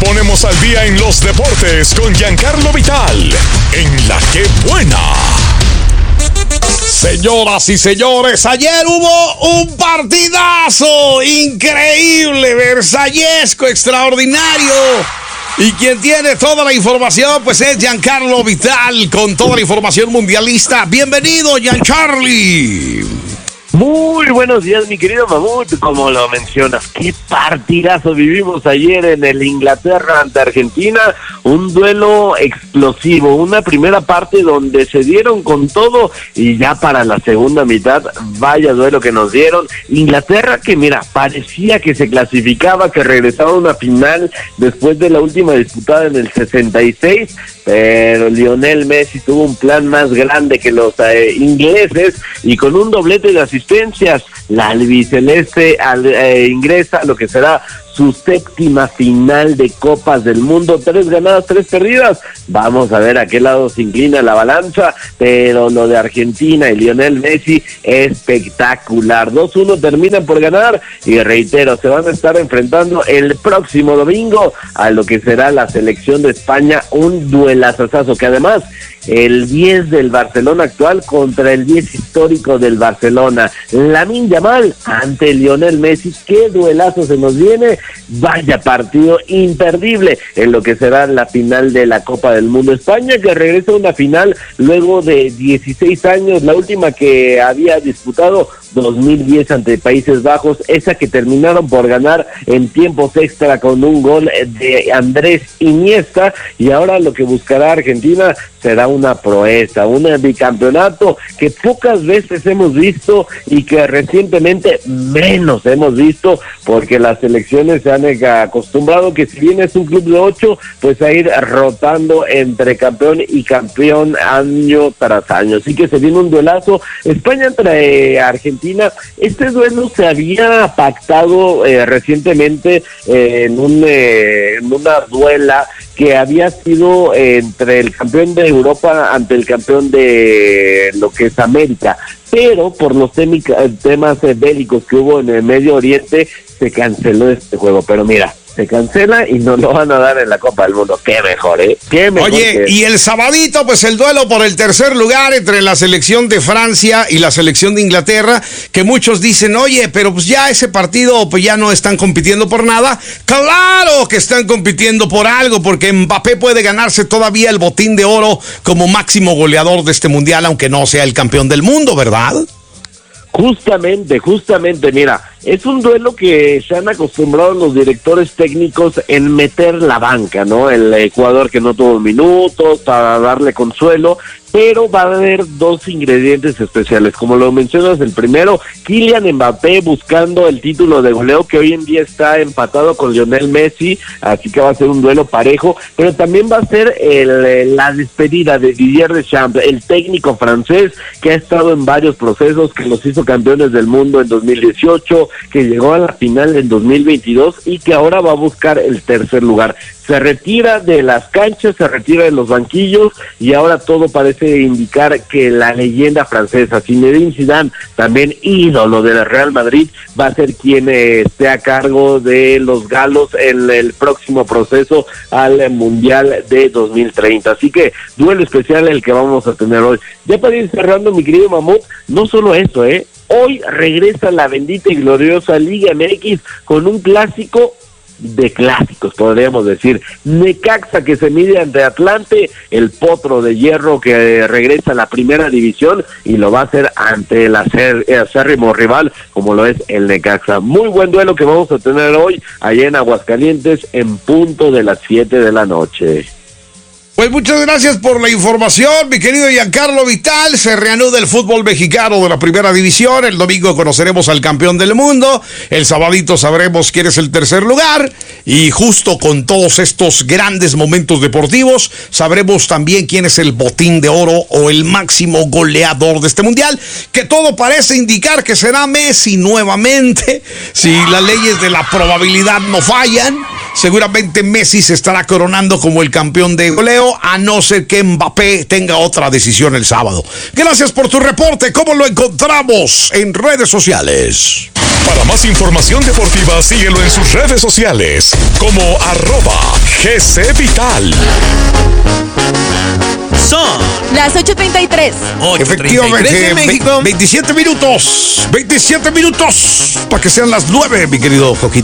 ponemos al día en los deportes con Giancarlo Vital, en La Que Buena. Señoras y señores, ayer hubo un partidazo increíble, versallesco, extraordinario. Y quien tiene toda la información, pues es Giancarlo Vital, con toda la información mundialista. Bienvenido, Giancarli. Muy buenos días, mi querido Mamut. Como lo mencionas, qué partidazo vivimos ayer en el Inglaterra ante Argentina. Un duelo explosivo, una primera parte donde se dieron con todo y ya para la segunda mitad, vaya duelo que nos dieron. Inglaterra que mira, parecía que se clasificaba, que regresaba a una final después de la última disputada en el 66, pero Lionel Messi tuvo un plan más grande que los ingleses y con un doblete de asistencias, la albiceleste ingresa a lo que será su séptima final de Copas del Mundo, 3 ganadas, 3 perdidas. Vamos a ver a qué lado se inclina la balanza, pero lo de Argentina y Lionel Messi, espectacular. 2-1 terminan por ganar y reitero, se van a estar enfrentando el próximo domingo a lo que será la selección de España, un duelazazazo que además el 10 del Barcelona actual contra el 10 histórico del Barcelona. Lamine Yamal ante Lionel Messi, qué duelazo se nos viene. Vaya partido imperdible en lo que será la final de la Copa del Mundo. España que regresa a una final luego de 16 años, la última que había disputado 2010 ante Países Bajos, esa que terminaron por ganar en tiempos extra con un gol de Andrés Iniesta, y ahora lo que buscará Argentina será una proeza, un bicampeonato que pocas veces hemos visto y que recientemente menos hemos visto, porque las selecciones se han acostumbrado que si bien es un club de 8, pues a ir rotando entre campeón y campeón año tras año. Así que se viene un duelazo, España entre Argentina. Este duelo se había pactado recientemente en una duela que había sido entre el campeón de Europa ante el campeón de lo que es América, pero por los temas bélicos que hubo en el Medio Oriente se canceló este juego. Pero mira, se cancela y nos lo van a dar en la Copa del Mundo. Qué mejor, qué mejor. Oye, y el sabadito, pues el duelo por el tercer lugar entre la selección de Francia y la selección de Inglaterra, que muchos dicen, oye, pero pues ya ese partido, pues ya no están compitiendo por nada. Claro que están compitiendo por algo, porque Mbappé puede ganarse todavía el botín de oro como máximo goleador de este mundial, aunque no sea el campeón del mundo, ¿verdad? Justamente, mira, es un duelo que se han acostumbrado los directores técnicos en meter la banca, ¿no? El Ecuador que no tuvo minutos para darle consuelo, pero va a haber dos ingredientes especiales, como lo mencionas. El primero, Kylian Mbappé buscando el título de goleo, que hoy en día está empatado con Lionel Messi, así que va a ser un duelo parejo, pero también va a ser la despedida de Didier Deschamps, el técnico francés que ha estado en varios procesos, que los hizo campeones del mundo en 2018, que llegó a la final en 2022 y que ahora va a buscar el tercer lugar. Se retira de las canchas, se retira de los banquillos y ahora todo parece indicar que la leyenda francesa, Zinedine Zidane, también ídolo del Real Madrid, va a ser quien esté a cargo de los galos en el próximo proceso al Mundial de 2030. Así que duelo especial el que vamos a tener hoy. Ya para ir cerrando, mi querido Mamut, no solo eso, hoy regresa la bendita y gloriosa Liga MX con un clásico de clásicos, podríamos decir. Necaxa que se mide ante Atlante, el Potro de Hierro que regresa a la primera división y lo va a hacer ante el acérrimo rival como lo es el Necaxa. Muy buen duelo que vamos a tener hoy allá en Aguascalientes en punto de las 7 de la noche. Pues muchas gracias por la información, mi querido Giancarlo Vital. Se reanuda el fútbol mexicano de la primera división. El domingo conoceremos al campeón del mundo. El sabadito sabremos quién es el tercer lugar. Y justo con todos estos grandes momentos deportivos, sabremos también quién es el botín de oro o el máximo goleador de este mundial. Que todo parece indicar que será Messi nuevamente. Si las leyes de la probabilidad no fallan, seguramente Messi se estará coronando como el campeón de goleo, a no ser que Mbappé tenga otra decisión el sábado. Gracias por tu reporte. ¿Cómo lo encontramos en redes sociales? Para más información deportiva, síguelo en sus redes sociales como GC Vital. Son las 8:33. Efectivamente, en México. 27 minutos. 27 minutos. Para que sean las 9, mi querido Coquito.